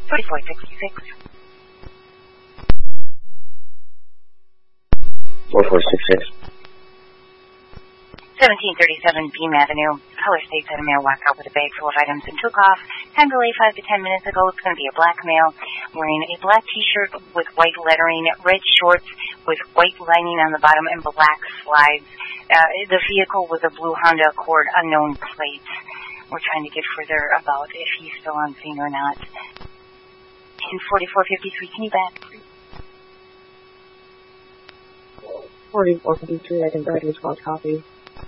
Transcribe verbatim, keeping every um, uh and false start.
forty-four sixty-six. forty-four sixty-six. seventeen thirty-seven Beam Avenue. Caller states that a male walked out with a bag full of items and took off. Time delay five to ten minutes ago. It's going to be a black male wearing a black t-shirt with white lettering, red shorts with white lining on the bottom, and black slides. Uh, the vehicle was a blue Honda Accord, unknown plates. We're trying to get further about if he's still on scene or not. two forty-four fifty-three, can you back, please? forty-four fifty-three, I can go ahead and respond copy.